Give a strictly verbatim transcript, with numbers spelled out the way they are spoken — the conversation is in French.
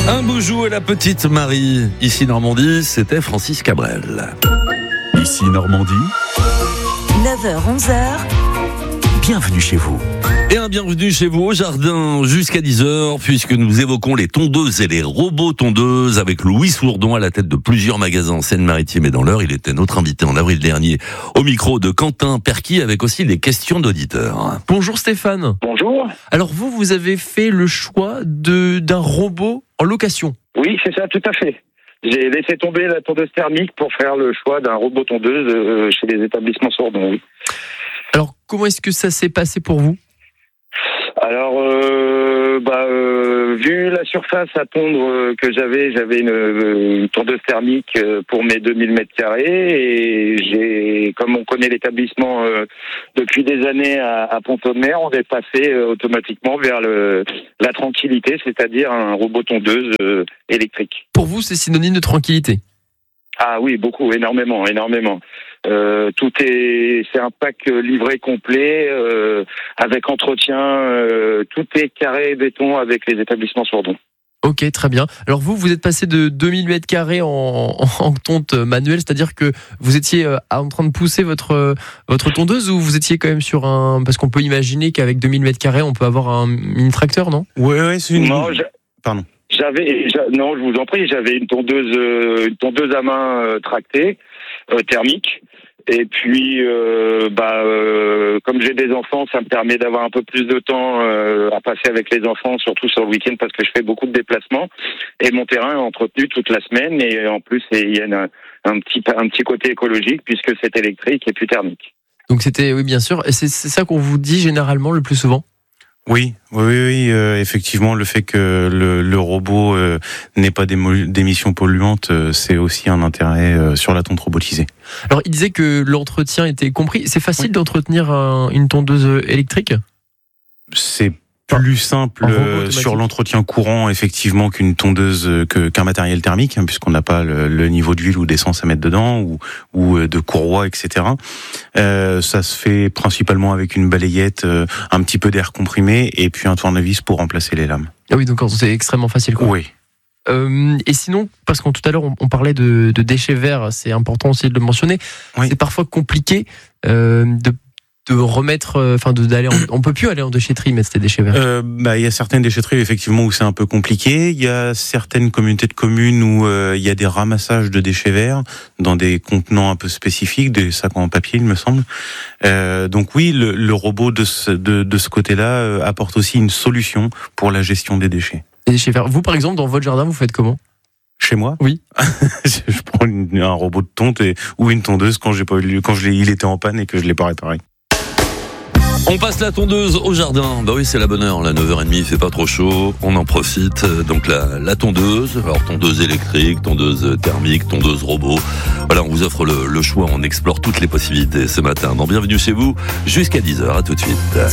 Un boujou et la petite Marie. Ici Normandie, c'était Francis Cabrel. Ici Normandie, neuf heures onze heures. bienvenue chez vous. Et un bienvenue chez vous au jardin jusqu'à dix heures, puisque nous évoquons les tondeuses et les robots tondeuses avec Louis Sourdon à la tête de plusieurs magasins en Seine-Maritime et dans l'Eure. Il était notre invité en avril dernier au micro de Quentin Perquis avec aussi des questions d'auditeurs. Bonjour Stéphane. Bonjour. Alors vous, vous avez fait le choix de, d'un robot en location. Oui, c'est ça, tout à fait. J'ai laissé tomber la tondeuse thermique pour faire le choix d'un robot tondeuse euh, chez les établissements Sourdon. Oui. Alors comment est-ce que ça s'est passé pour vous ? Alors, euh, bah, euh, vu la surface à tondre euh, que j'avais, j'avais une, euh, une tondeuse thermique euh, pour mes deux mille mètres carrés et j'ai, comme on connaît l'établissement euh, depuis des années à, à Pont-de-Mer, on est passé euh, automatiquement vers le, la tranquillité, c'est-à-dire un robot tondeuse euh, électrique. Pour vous, c'est synonyme de tranquillité ? Ah oui, beaucoup, énormément, énormément. Euh, tout est, c'est un pack livré complet euh, avec entretien. Euh, tout est carré béton avec les établissements Sourdon. Ok, très bien. Alors vous, vous êtes passé de deux mille mètres carrés en, en, en tonte manuelle, c'est-à-dire que vous étiez euh, en train de pousser votre votre tondeuse ou vous étiez quand même sur un, parce qu'on peut imaginer qu'avec deux mille mètres carrés, on peut avoir un mini tracteur, non ? Ouais, ouais, c'est une. Non, j'a... Pardon. J'avais, j'a... non, je vous en prie, j'avais une tondeuse, euh, une tondeuse à main euh, tractée, euh, thermique. Et puis, euh, bah, euh, comme j'ai des enfants, ça me permet d'avoir un peu plus de temps euh, à passer avec les enfants, surtout sur le week-end, parce que je fais beaucoup de déplacements. Et mon terrain est entretenu toute la semaine. Et en plus, il y a un, un petit, un petit côté écologique puisque c'est électrique et plus thermique. Donc c'était, oui, bien sûr. Et c'est, c'est ça qu'on vous dit généralement le plus souvent ? Oui, oui, oui, oui euh, effectivement, le fait que le, le robot euh, n'ait pas d'émo- d'émissions polluantes, euh, c'est aussi un intérêt euh, sur la tonte robotisée. Alors il disait que l'entretien était compris. C'est facile Oui. d'entretenir un, une tondeuse électrique ? C'est plus simple en robot euh, automatique. sur l'entretien courant, effectivement, qu'une tondeuse, euh, que, qu'un matériel thermique, hein, puisqu'on n'a pas le, le niveau d'huile ou d'essence à mettre dedans, ou, ou euh, de courroie, et cetera. Euh, ça se fait principalement avec une balayette, euh, un petit peu d'air comprimé, et puis un tournevis pour remplacer les lames. Ah oui, donc c'est extrêmement facile, quoi. Oui. Euh, et sinon, parce qu'on tout à l'heure on, on parlait de, de déchets verts, c'est important aussi de le mentionner. Oui. C'est parfois compliqué euh, de, de remettre, enfin de d'aller, en, on peut plus aller en déchetterie mettre ces déchets verts. Euh, bah, il y a certaines déchetteries effectivement où c'est un peu compliqué. Il y a certaines communautés de communes où euh, il y a des ramassages de déchets verts dans des contenants un peu spécifiques, des sacs en papier, il me semble. Euh, donc oui, le, le robot de ce, de, de ce côté-là euh, apporte aussi une solution pour la gestion des déchets. Les déchets verts. Vous, par exemple, dans votre jardin, vous faites comment ? Chez moi, Oui. je prends une, un robot de tonte et, ou une tondeuse quand j'ai pas eu, quand je l'ai, il était en panne et que je l'ai pas réparé. On passe la tondeuse au jardin. Bah oui, c'est la bonne heure, là, neuf heures trente, il fait pas trop chaud, on en profite. Donc la, la tondeuse, alors tondeuse électrique, tondeuse thermique, tondeuse robot. Voilà, on vous offre le, le choix, on explore toutes les possibilités ce matin. Donc bienvenue chez vous, jusqu'à dix heures, à tout de suite.